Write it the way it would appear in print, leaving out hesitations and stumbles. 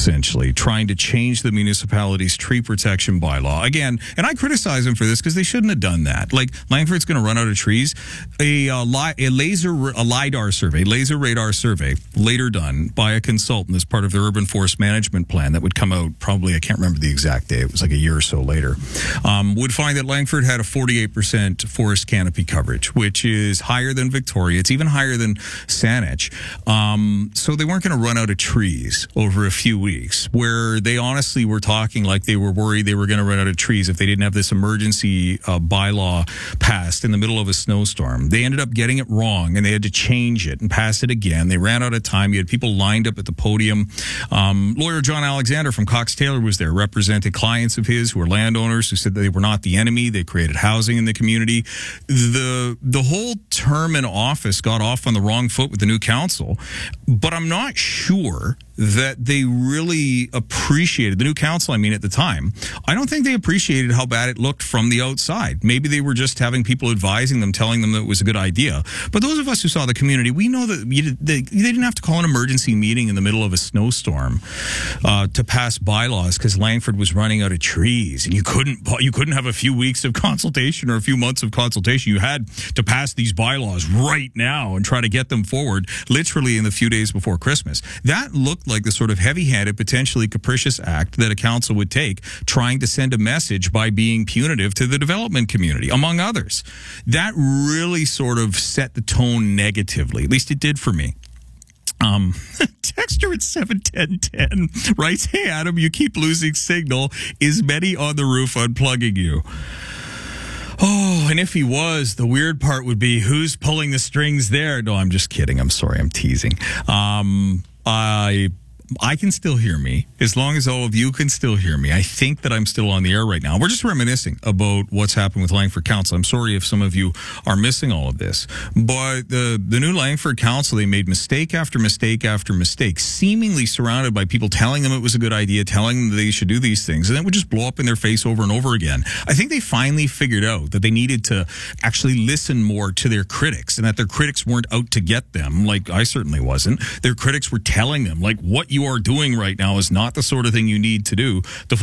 essentially, trying to change the municipality's tree protection bylaw. Again, and I criticize them for this because they shouldn't have done that. Like, Langford's going to run out of trees. A LiDAR survey, laser radar survey, later done by a consultant as part of the urban forest management plan that would come out probably, I can't remember the exact day, it was like a year or so later, would find that Langford had a 48% forest canopy coverage, which is higher than Victoria. It's even higher than Saanich. So they weren't going to run out of trees over a few weeks, where they honestly were talking like they were worried they were going to run out of trees if they didn't have this emergency bylaw passed in the middle of a snowstorm. They ended up getting it wrong, and they had to change it and pass it again. They ran out of time. You had people lined up at the podium. Lawyer John Alexander from Cox Taylor was there, represented clients of his who were landowners who said that they were not the enemy. They created housing in the community. The whole term in office got off on the wrong foot with the new council, but I'm not sure that they really appreciated, the new council, I mean, at the time, I don't think they appreciated how bad it looked from the outside. Maybe they were just having people advising them, telling them that it was a good idea. But those of us who saw the community, we know that they didn't have to call an emergency meeting in the middle of a snowstorm to pass bylaws because Langford was running out of trees, and you couldn't have a few weeks of consultation or a few months of consultation. You had to pass these bylaws right now and try to get them forward literally in the few days before Christmas. That looked like the sort of heavy-handed, potentially capricious act that a council would take, trying to send a message by being punitive to the development community, among others. That really sort of set the tone negatively. At least it did for me. Texter at 71010 writes, "Hey Adam, you keep losing signal. Is Mehdi on the roof unplugging you?" Oh, and if he was, the weird part would be who's pulling the strings there. No, I'm just kidding. I'm sorry. I'm teasing. I can still hear me, as long as all of you can still hear me. I think that I'm still on the air right now. We're just reminiscing about what's happened with Langford Council. I'm sorry if some of you are missing all of this. But the new Langford Council, they made mistake after mistake after mistake, seemingly surrounded by people telling them it was a good idea, telling them they should do these things, and it would just blow up in their face over and over again. I think they finally figured out that they needed to actually listen more to their critics, and that their critics weren't out to get them, like I certainly wasn't. Their critics were telling them, like, what you are doing right now is not the sort of thing you need to do to